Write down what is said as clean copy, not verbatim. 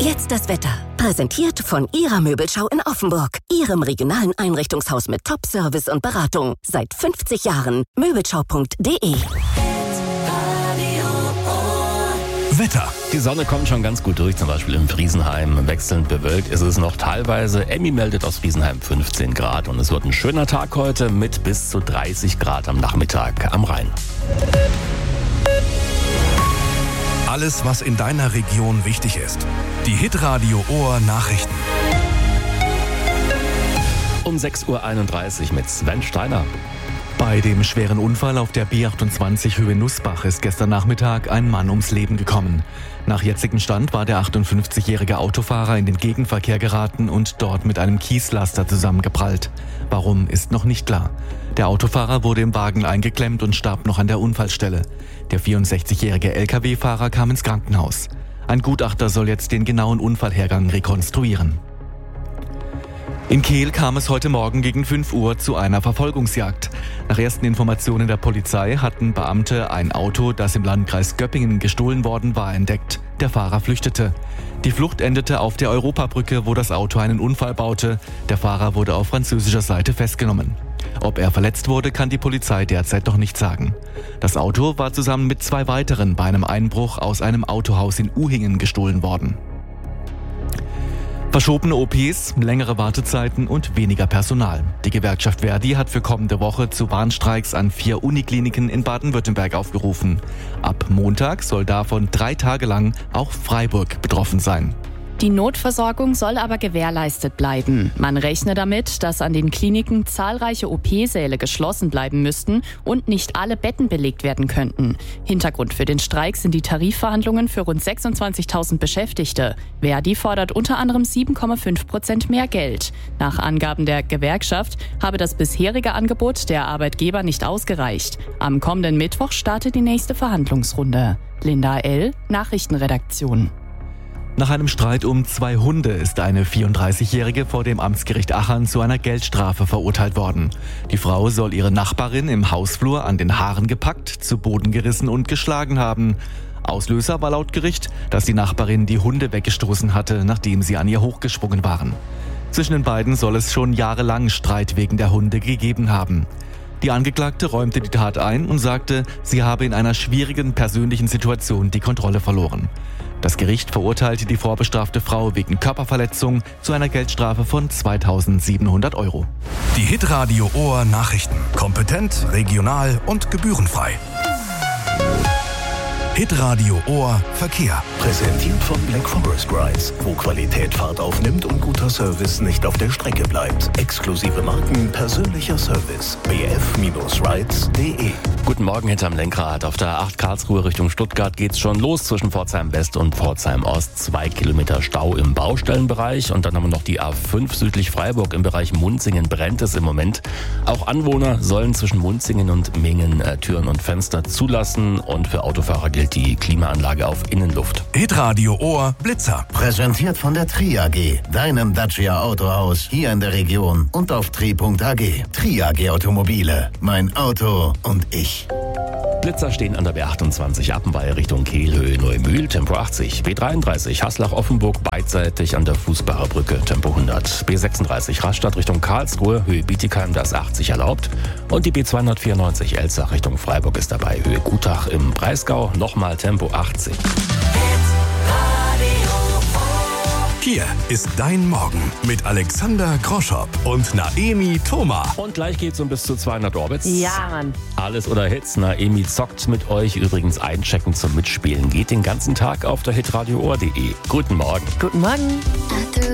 Jetzt das Wetter. Präsentiert von Ihrer Möbelschau in Offenburg. Ihrem regionalen Einrichtungshaus mit Top-Service und Beratung. Seit 50 Jahren. Möbelschau.de. Wetter. Die Sonne kommt schon ganz gut durch, zum Beispiel in Friesenheim. Wechselnd bewölkt ist es noch teilweise. Emmy meldet aus Friesenheim 15 Grad und es wird ein schöner Tag heute mit bis zu 30 Grad am Nachmittag am Rhein. Alles, was in deiner Region wichtig ist. Die Hitradio Ohr Nachrichten. Um 6.31 Uhr mit Sven Steiner. Bei dem schweren Unfall auf der B28 Höhe Nussbach ist gestern Nachmittag ein Mann ums Leben gekommen. Nach jetzigem Stand war der 58-jährige Autofahrer in den Gegenverkehr geraten und dort mit einem Kieslaster zusammengeprallt. Warum, ist noch nicht klar. Der Autofahrer wurde im Wagen eingeklemmt und starb noch an der Unfallstelle. Der 64-jährige Lkw-Fahrer kam ins Krankenhaus. Ein Gutachter soll jetzt den genauen Unfallhergang rekonstruieren. In Kehl kam es heute Morgen gegen 5 Uhr zu einer Verfolgungsjagd. Nach ersten Informationen der Polizei hatten Beamte ein Auto, das im Landkreis Göppingen gestohlen worden war, entdeckt. Der Fahrer flüchtete. Die Flucht endete auf der Europabrücke, wo das Auto einen Unfall baute. Der Fahrer wurde auf französischer Seite festgenommen. Ob er verletzt wurde, kann die Polizei derzeit noch nicht sagen. Das Auto war zusammen mit 2 weiteren bei einem Einbruch aus einem Autohaus in Uhingen gestohlen worden. Verschobene OPs, längere Wartezeiten und weniger Personal. Die Gewerkschaft Verdi hat für kommende Woche zu Warnstreiks an 4 Unikliniken in Baden-Württemberg aufgerufen. Ab Montag soll davon 3 Tage lang auch Freiburg betroffen sein. Die Notversorgung soll aber gewährleistet bleiben. Man rechne damit, dass an den Kliniken zahlreiche OP-Säle geschlossen bleiben müssten und nicht alle Betten belegt werden könnten. Hintergrund für den Streik sind die Tarifverhandlungen für rund 26.000 Beschäftigte. Verdi fordert unter anderem 7,5% mehr Geld. Nach Angaben der Gewerkschaft habe das bisherige Angebot der Arbeitgeber nicht ausgereicht. Am kommenden Mittwoch startet die nächste Verhandlungsrunde. Linda L., Nachrichtenredaktion. Nach einem Streit um 2 Hunde ist eine 34-Jährige vor dem Amtsgericht Achern zu einer Geldstrafe verurteilt worden. Die Frau soll ihre Nachbarin im Hausflur an den Haaren gepackt, zu Boden gerissen und geschlagen haben. Auslöser war laut Gericht, dass die Nachbarin die Hunde weggestoßen hatte, nachdem sie an ihr hochgesprungen waren. Zwischen den beiden soll es schon jahrelang Streit wegen der Hunde gegeben haben. Die Angeklagte räumte die Tat ein und sagte, sie habe in einer schwierigen persönlichen Situation die Kontrolle verloren. Das Gericht verurteilte die vorbestrafte Frau wegen Körperverletzung zu einer Geldstrafe von 2.700 €. Die Hitradio Ohr Nachrichten. Kompetent, regional und gebührenfrei. Hitradio Ohr Verkehr. Präsentiert von Black Forest Rides, wo Qualität Fahrt aufnimmt und guter Service nicht auf der Strecke bleibt. Exklusive Marken, persönlicher Service. bf-rides.de. Guten Morgen hinterm Lenkrad. Auf der A8 Karlsruhe Richtung Stuttgart geht's schon los zwischen Pforzheim West und Pforzheim Ost. 2 Kilometer Stau im Baustellenbereich. Und dann haben wir noch die A5 südlich Freiburg im Bereich Munzingen. Brennt es im Moment. Auch Anwohner sollen zwischen Munzingen und Mingen Türen und Fenster zulassen. Und für Autofahrer gilt die Klimaanlage auf Innenluft. Hitradio Ohr Blitzer. Präsentiert von der Tri AG, deinem Dacia Autohaus hier in der Region und auf tri.ag. Tri AG Automobile, mein Auto und ich. Blitzer stehen an der B28 Appenweier Richtung Kehl, Neumühl, Tempo 80. B33 Haslach-Offenburg beidseitig an der Fußbacher Brücke, Tempo 100. B36 Rastatt Richtung Karlsruhe, Höhe Bietigheim, da ist 80 erlaubt. Und die B294 Elzach Richtung Freiburg ist dabei, Höhe Gutach im Breisgau, nochmal Tempo 80. Hier ist dein Morgen mit Alexander Groschopp und Naemi Thoma. Und gleich geht's um bis zu 200 Orbits. Ja, Mann. Alles oder Hits. Naemi zockt mit euch. Übrigens einchecken zum Mitspielen geht den ganzen Tag auf der hitradioohr.de. Guten Morgen. Guten Morgen.